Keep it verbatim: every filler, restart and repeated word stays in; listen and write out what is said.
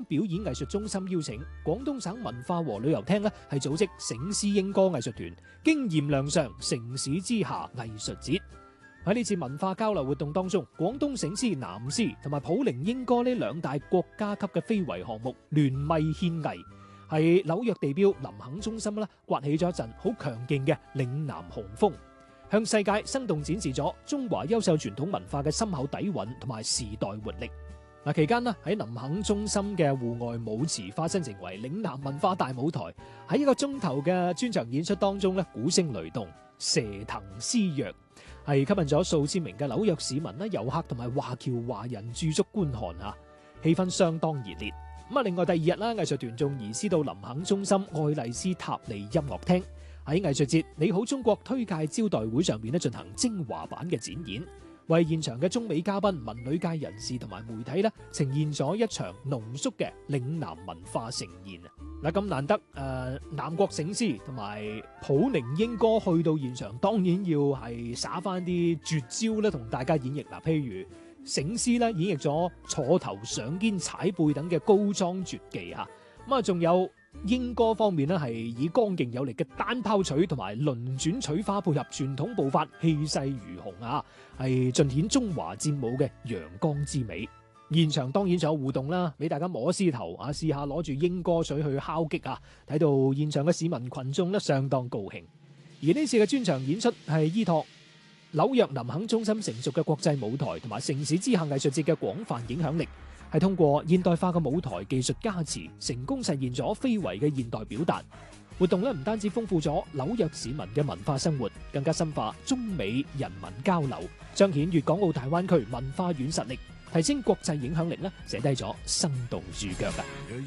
表演藝術中心邀請，廣東省文化和旅遊廳咧係組織醒獅瑛歌藝術團經驗亮相城市之下藝術節。喺呢次文化交流活動當中，廣東醒獅、南獅同埋普寧瑛歌呢兩大國家級嘅非遺項目聯袂獻藝，係紐約地標林肯中心啦，颳起咗一陣好強勁嘅嶺南雄風，向世界生動展示咗中華優秀傳統文化嘅深厚底蘊同埋時代活力。嗱，期間呢喺林肯中心嘅戶外舞池化身成為嶺南文化大舞台，喺一個鐘頭嘅專場演出當中咧，鼓聲雷動，蛇騰獅躍，係吸引咗數千名嘅紐約市民啦、遊客同埋華僑華人駐足觀看啊，氣氛相當熱烈。咁啊，另外第二日啦，藝術團仲移師到林肯中心愛麗絲塔尼音樂廳，喺藝術節你好中國推介招待會上面咧進行精華版嘅展演，為現場嘅中美嘉賓、文旅界人士同埋媒體咧呈現咗一場濃縮嘅嶺南文化盛宴啊！嗱，咁難得誒、呃，南國醒獅同埋普寧瑛歌去到現場，當然要係耍翻啲絕招咧，同大家演繹嗱，譬如醒獅咧演繹咗坐頭上肩踩背等嘅高裝絕技嚇，咁啊仲有瑛歌方面咧係以剛勁有力嘅單拋取同埋輪轉取花配合傳統步伐，氣勢如虹啊，係盡顯中華戰舞嘅陽剛之美。現場當然仲有互動啦，俾大家摸獅頭啊，試下攞住瑛歌水去敲擊啊，睇到現場嘅市民群眾咧相當高興。而呢次嘅專場演出係依託紐約林肯中心成熟嘅國際舞台同埋城市之下藝術節嘅廣泛影響力，係通過現代化嘅舞台技術加持，成功實現咗非遺嘅現代表達。活動咧唔單止豐富咗紐約市民嘅文化生活，更加深化中美人民交流，彰顯粵港澳大灣區文化軟實力，提升國際影響力咧，寫低咗生動注腳㗎。